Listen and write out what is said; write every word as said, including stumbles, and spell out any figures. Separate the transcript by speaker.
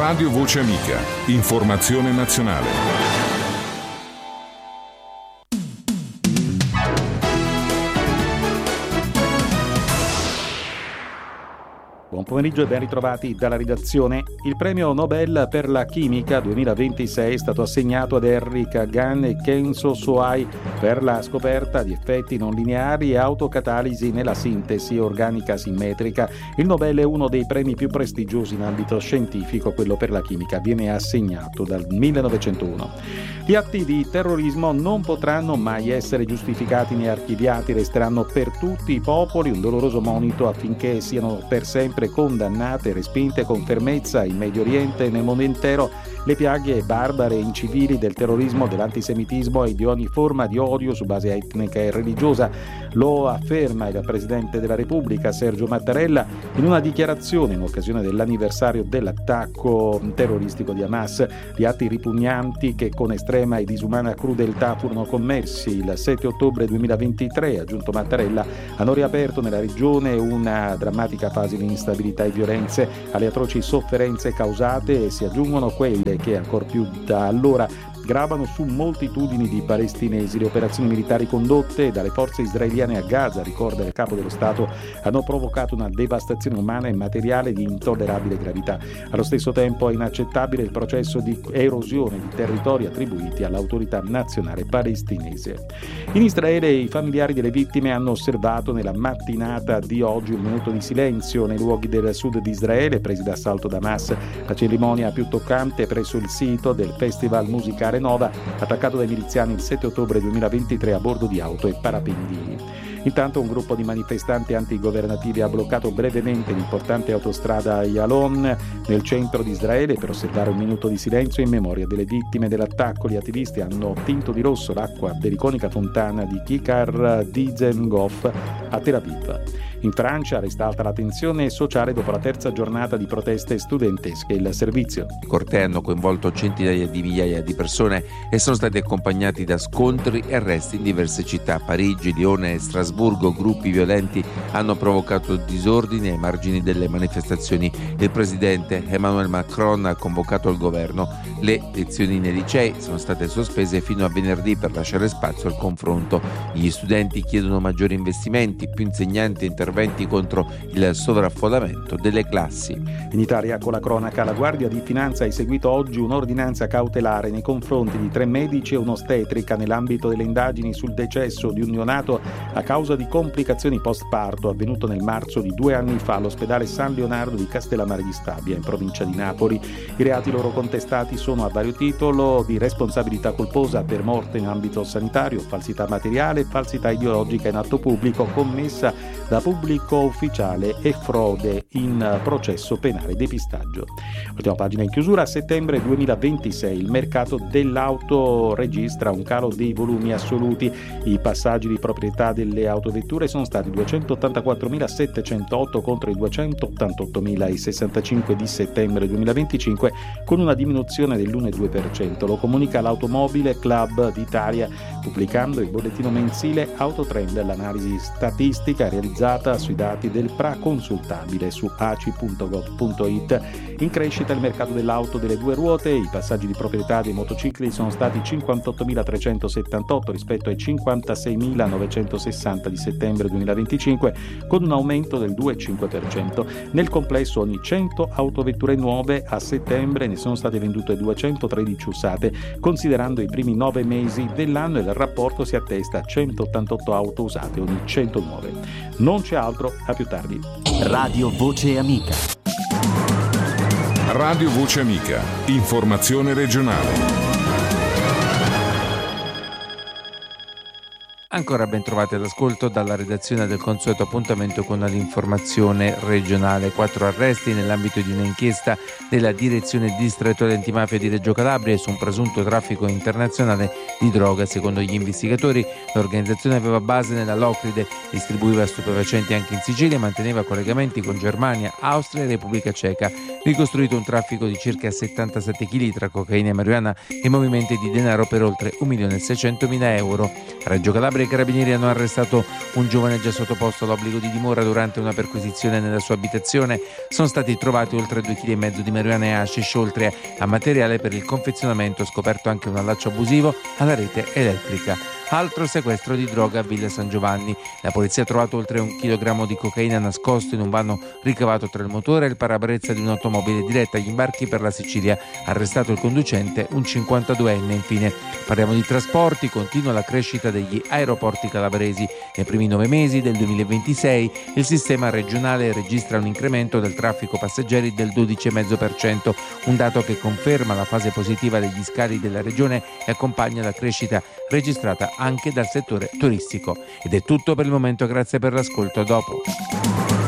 Speaker 1: Radio Voce Amica. Informazione nazionale.
Speaker 2: Buon pomeriggio e ben ritrovati dalla redazione. Il premio Nobel per la chimica duemilaventisei è stato assegnato ad Henry Kagan e Kenzo Soai per la scoperta di effetti non lineari e autocatalisi nella sintesi organica simmetrica. Il Nobel è uno dei premi più prestigiosi in ambito scientifico, quello per la chimica viene assegnato dal millenovecentouno. Gli atti di terrorismo non potranno mai essere giustificati né archiviati, resteranno per tutti i popoli un doloroso monito affinché siano per sempre condannate e respinte con fermezza in Medio Oriente e nel mondo intero le piaghe barbare e incivili del terrorismo, dell'antisemitismo e di ogni forma di odio su base etnica e religiosa. Lo afferma il Presidente della Repubblica Sergio Mattarella in una dichiarazione in occasione dell'anniversario dell'attacco terroristico di Hamas. Gli atti ripugnanti che con estrema e disumana crudeltà furono commessi il sette ottobre duemilaventitré, aggiunto Mattarella, hanno riaperto nella regione una drammatica fase di instabilità e violenze. Alle atroci sofferenze causate si aggiungono quelle che ancor più da allora gravano su moltitudini di palestinesi. Le operazioni militari condotte dalle forze israeliane a Gaza, ricorda il capo dello Stato, hanno provocato una devastazione umana e materiale di intollerabile gravità. Allo stesso tempo è inaccettabile il processo di erosione di territori attribuiti all'autorità nazionale palestinese. In Israele i familiari delle vittime hanno osservato nella mattinata di oggi un minuto di silenzio nei luoghi del sud di Israele presi d'assalto da Hamas. La cerimonia più toccante presso il sito del festival musicale Nova, attaccato dai miliziani il sette ottobre duemilaventitré a bordo di auto e parapendini. Intanto un gruppo di manifestanti antigovernativi ha bloccato brevemente l'importante autostrada Ayalon nel centro di Israele per osservare un minuto di silenzio in memoria delle vittime dell'attacco. Gli attivisti hanno tinto di rosso l'acqua dell'iconica fontana di Kikar Dizengoff a Tel Aviv. In Francia resta alta la tensione sociale dopo la terza giornata di proteste studentesche. Il servizio.
Speaker 3: I cortei hanno coinvolto centinaia di migliaia di persone e sono stati accompagnati da scontri e arresti in diverse città. Parigi, Lione e Strasburgo gruppi violenti hanno provocato disordini ai margini delle manifestazioni. Il presidente Emmanuel Macron ha convocato il governo. Le lezioni nei licei sono state sospese fino a venerdì per lasciare spazio al confronto. Gli studenti chiedono maggiori investimenti, più insegnanti e interventi contro il sovraffollamento delle classi.
Speaker 2: In Italia, con la cronaca, la Guardia di Finanza ha eseguito oggi un'ordinanza cautelare nei confronti di tre medici e un'ostetrica nell'ambito delle indagini sul decesso di un neonato a causa di complicazioni post-parto avvenuto nel marzo di due anni fa all'ospedale San Leonardo di Castellammare di Stabia in provincia di Napoli. I reati loro contestati sono a vario titolo di responsabilità colposa per morte in ambito sanitario, falsità materiale, falsità ideologica in atto pubblico commessa da pubblico ufficiale e frode in processo penale, depistaggio. Ultima pagina in chiusura. A settembre duemilaventisei il mercato dell'auto registra un calo dei volumi assoluti. I passaggi di proprietà delle autovetture sono stati duecentottantaquattromilasettecentootto contro i duecentottantaottomila sessantacinque di settembre duemilaventicinque, con una diminuzione dell'uno virgola due per cento. Lo comunica l'Automobile Club d'Italia pubblicando il bollettino mensile Autotrend, l'analisi statistica realizzata sui dati del P R A consultabile su a c i punto gov punto i t. In crescita il mercato dell'auto delle due ruote. I passaggi di proprietà dei motocicli sono stati cinquantottomilatrecentosettantotto rispetto ai cinquantaseimilanovecentosessanta di settembre duemilaventicinque, con un aumento del due virgola cinque per cento. Nel complesso ogni cento autovetture nuove a settembre ne sono state vendute duecentotredici usate. Considerando i primi nove mesi dell'anno, il rapporto si attesta a centottantotto auto usate ogni cento nuove. Non c'è altro, a più tardi.
Speaker 4: Radio Voce Amica.
Speaker 1: Radio Voce Amica, informazione regionale.
Speaker 3: Ancora ben trovati all'ascolto dalla redazione del consueto appuntamento con l'informazione regionale. Quattro arresti nell'ambito di un'inchiesta della Direzione Distrettuale Antimafia di Reggio Calabria su un presunto traffico internazionale di droga. Secondo gli investigatori, l'organizzazione aveva base nella Locride, distribuiva stupefacenti anche in Sicilia e manteneva collegamenti con Germania, Austria e Repubblica Ceca. Ricostruito un traffico di circa settantasette chili tra cocaina e marijuana e movimenti di denaro per oltre un milione e seicentomila euro. A Reggio Calabria i carabinieri hanno arrestato un giovane già sottoposto all'obbligo di dimora durante una perquisizione nella sua abitazione. Sono stati trovati oltre due chili e mezzo di marijuana e hashish, oltre a materiale per il confezionamento, scoperto anche un allaccio abusivo alla rete elettrica. Altro sequestro di droga a Villa San Giovanni. La polizia ha trovato oltre un chilogrammo di cocaina nascosto in un vano ricavato tra il motore e il parabrezza di un'automobile diretta agli imbarchi per la Sicilia. Arrestato il conducente, un cinquantaduenne. Infine parliamo di trasporti. Continua la crescita degli aeroporti calabresi. Nei primi nove mesi del duemilaventisei il sistema regionale registra un incremento del traffico passeggeri del dodici virgola cinque per cento, un dato che conferma la fase positiva degli scali della regione e accompagna la crescita registrata anche dal settore turistico. Ed è tutto per il momento, grazie per l'ascolto, a dopo.